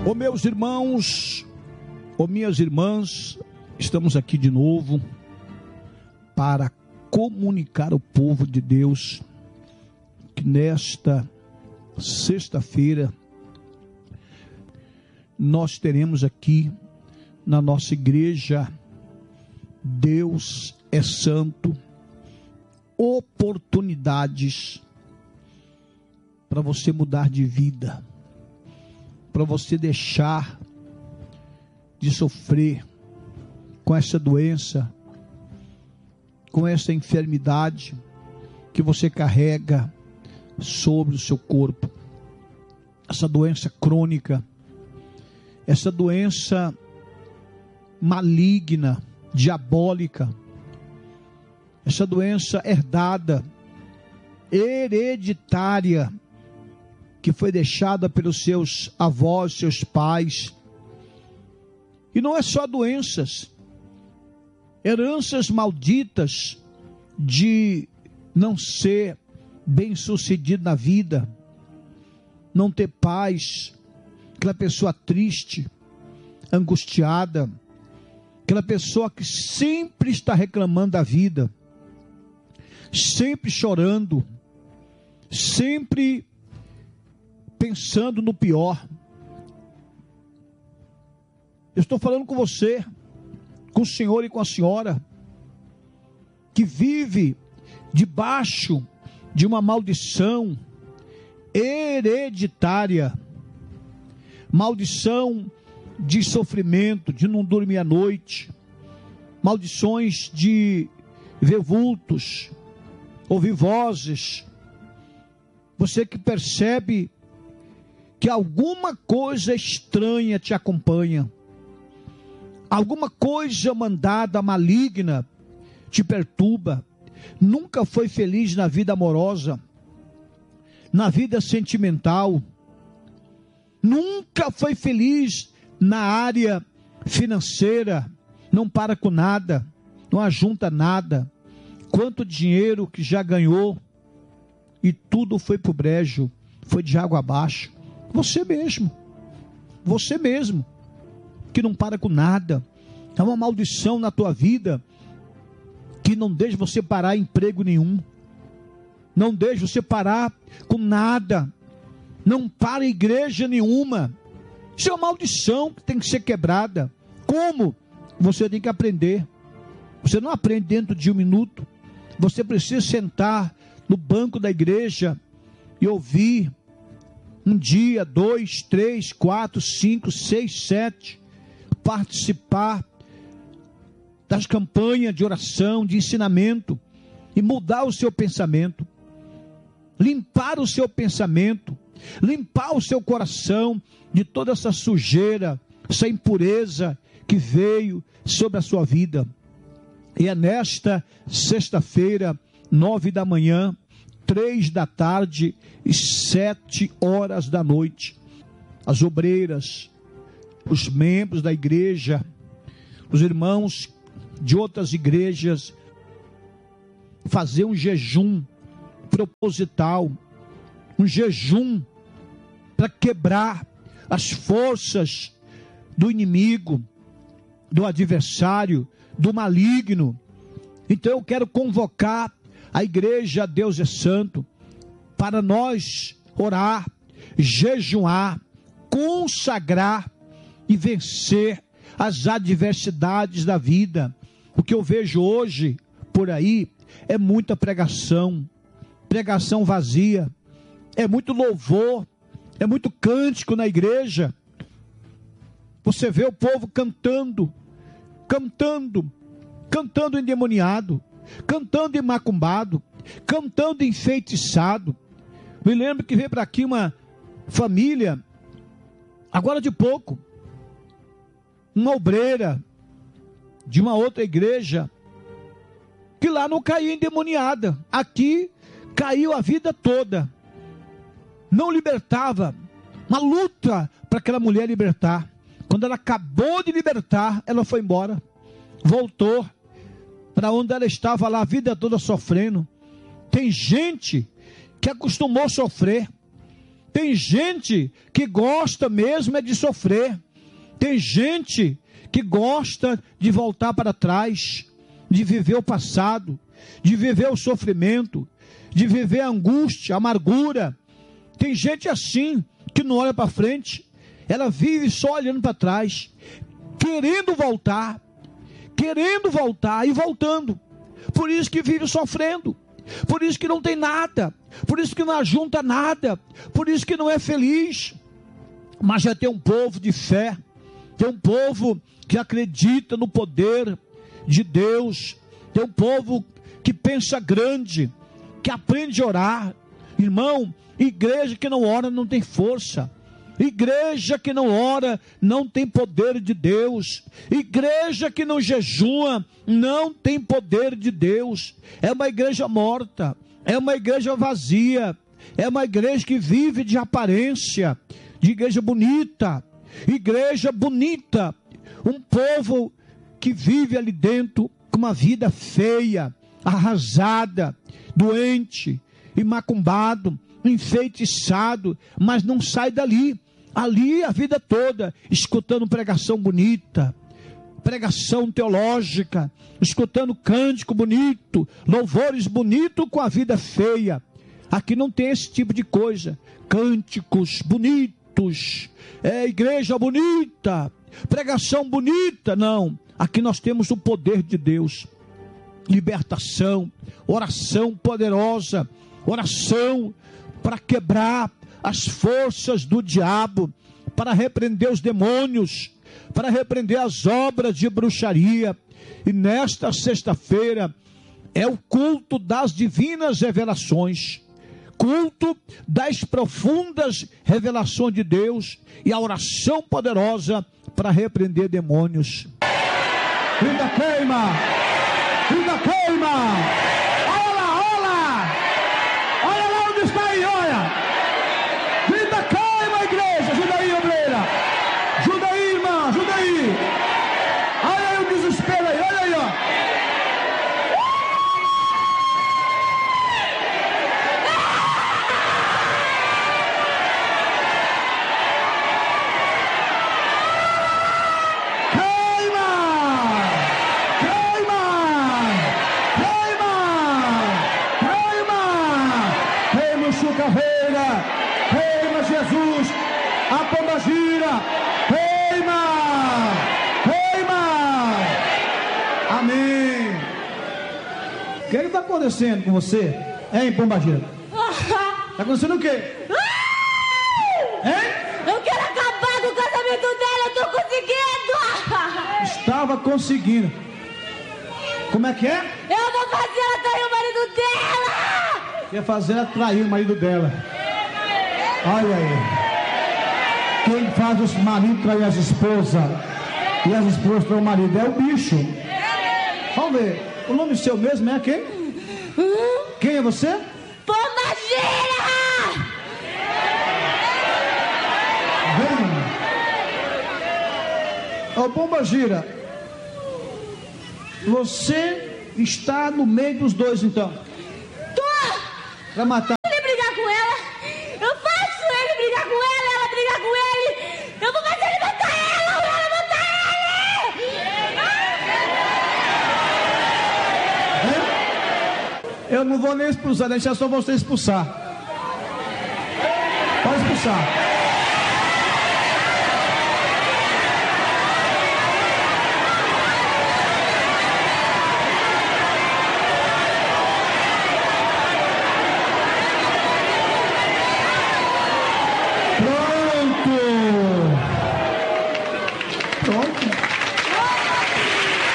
Ô meus irmãos, ô minhas irmãs, estamos aqui de novo para comunicar ao povo de Deus que nesta sexta-feira nós teremos aqui na nossa igreja Deus é Santo, oportunidades para você mudar de vida, para você deixar de sofrer com essa doença, com essa enfermidade que você carrega sobre o seu corpo, essa doença crônica, essa doença maligna, diabólica, essa doença herdada, hereditária, que foi deixada pelos seus avós, seus pais. E não é só doenças, heranças malditas de não ser bem-sucedido na vida, não ter paz, aquela pessoa triste, angustiada, aquela pessoa que sempre está reclamando da vida, sempre chorando, sempre pensando no pior. Eu estou falando com você, com o senhor e com a senhora, que vive debaixo de uma maldição hereditária, maldição de sofrimento, de não dormir à noite, maldições de ver vultos, ouvir vozes. Você que percebe que alguma coisa estranha te acompanha, alguma coisa mandada maligna te perturba, nunca foi feliz na vida amorosa, na vida sentimental, nunca foi feliz na área financeira, não para com nada, não ajunta nada, quanto dinheiro que já ganhou e tudo foi pro brejo, foi de água abaixo. Você mesmo, que não para com nada, é uma maldição na tua vida, que não deixa você parar em emprego nenhum, não deixa você parar com nada, não para igreja nenhuma. Isso é uma maldição que tem que ser quebrada. Como? Você tem que aprender. Você não aprende dentro de um minuto. Você precisa sentar no banco da igreja e ouvir um dia, 2, 3, 4, 5, 6, 7, participar das campanhas de oração, de ensinamento, e mudar o seu pensamento, limpar o seu pensamento, limpar o seu coração de toda essa sujeira, essa impureza que veio sobre a sua vida. E é nesta sexta-feira, 9 da manhã, 3 da tarde e 7 horas da noite, as obreiras, os membros da igreja, os irmãos de outras igrejas, fazer um jejum proposital, um jejum para quebrar as forças do inimigo, do adversário, do maligno. Então eu quero convocar a igreja Deus é Santo para nós orar, jejuar, consagrar e vencer as adversidades da vida. O que eu vejo hoje por aí é muita pregação vazia, é muito louvor, é muito cântico na igreja. Você vê o povo cantando endemoniado, cantando macumbado, cantando enfeitiçado. Me lembro que veio para aqui uma família, agora de pouco, uma obreira de uma outra igreja, que lá não caía endemoniada, aqui caiu a vida toda, não libertava, uma luta para aquela mulher libertar. Quando ela acabou de libertar, ela foi embora, voltou para onde ela estava lá a vida toda sofrendo. Tem gente que acostumou a sofrer, Tem gente que gosta mesmo é de sofrer. Tem gente que gosta de voltar para trás, de viver o passado, de viver o sofrimento, de viver a angústia, a amargura. Tem gente assim, que não olha para frente, ela vive só olhando para trás, querendo voltar e voltando. Por isso que vive sofrendo, por isso que não tem nada, por isso que não ajunta nada, por isso que não é feliz. Mas já tem um povo de fé, tem um povo que acredita no poder de Deus, tem um povo que pensa grande, que aprende a orar. Irmão, igreja que não ora não tem força. Igreja que não ora não tem poder de Deus. Igreja que não jejua não tem poder de Deus. É uma igreja morta, é uma igreja vazia, é uma igreja que vive de aparência, de igreja bonita. Igreja bonita, um povo que vive ali dentro com uma vida feia, arrasada, doente, macumbado, enfeitiçado, mas não sai dali. Ali a vida toda, escutando pregação bonita, pregação teológica, escutando cântico bonito, louvores bonitos com a vida feia. Aqui não tem esse tipo de coisa. Cânticos bonitos, igreja bonita, pregação bonita, não. Aqui nós temos o poder de Deus, libertação, oração poderosa, oração para quebrar as forças do diabo, para repreender os demônios, para repreender as obras de bruxaria. E nesta sexta-feira é o culto das divinas revelações, culto das profundas revelações de Deus e a oração poderosa para repreender demônios. Vida queima! Vida queima! Olha lá! Olha lá onde está aí, olha! Vida queima, igreja! Ajuda aí, obreira! Ajuda aí, irmã! Ajuda aí! Olha aí o desespero aí! Olha aí, ó! Carreira, queima Jesus, a pomba gira, queima, queima, amém. O que está acontecendo com você, hein, pomba gira? Está acontecendo o quê? Hein? Eu quero acabar com o casamento dela, eu estou conseguindo. Estava conseguindo. Como é que é? Eu vou fazer ela trair o marido dela. Quer fazer ela trair o marido dela. Olha aí. Quem faz os maridos trair as esposas e as esposas trair o marido é o bicho. Vamos ver. O nome seu mesmo é quem? Quem é você? Pomba gira! Vem. Ô, pomba gira. Você está no meio dos dois, então. Pra matar. Ele brigar com ela, eu faço ele brigar com ela, ela brigar com ele, eu vou fazer ele matar ela, ou ela matar ele! Eu não vou nem expulsar, deixar só você expulsar. Pode expulsar.